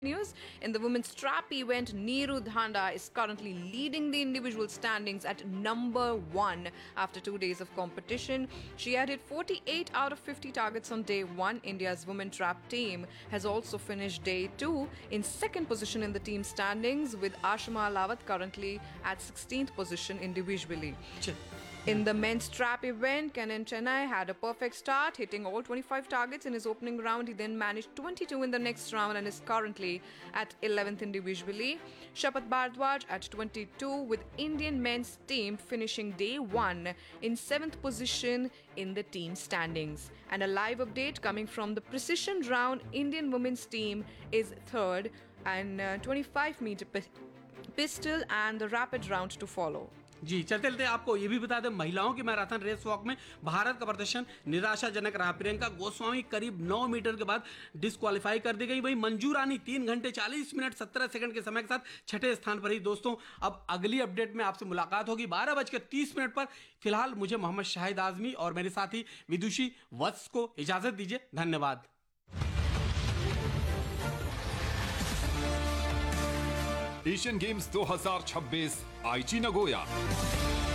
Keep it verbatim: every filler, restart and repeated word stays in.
News. In the women's trap event, Neeru Dhanda is currently leading the individual standings at number one after two days of competition. She added forty-eight out of fifty targets on day one. India's women trap team has also finished day two in second position in the team standings, with Ashima Lawat currently at sixteenth position individually. In the men's trap event, Kenan Chennai had a perfect start, hitting all twenty-five targets in his opening round. He then managed twenty-two in the next round and is currently at eleventh individually. Shapat Bhardwaj at twenty-two, with Indian men's team finishing day one in seventh position in the team standings. And a live update coming from the precision round, Indian women's team is third and uh, twenty-five meter pistol and the rapid round to follow. जी चलते चलते आपको ये भी बता दें, महिलाओं की marathon race walk में भारत का प्रदर्शन निराशाजनक रहा। प्रियंका गोस्वामी करीब नौ मीटर के बाद डिस्क्वालीफाई कर दी गई। वहीं मंजू रानी तीन घंटे चालीस मिनट सत्रह सेकंड के समय के साथ छठे स्थान पर ही। दोस्तों, अब अगली अपडेट में आपसे मुलाकात होगी बारह बजकर तीस मिनट पर। फिलहाल मुझे मोहम्मद शाहिद आजमी और मेरे साथी विदुषी वत्स को इजाजत दीजिए। धन्यवाद। एशियन गेम्स दो हज़ार छब्बीस आईची नगोया।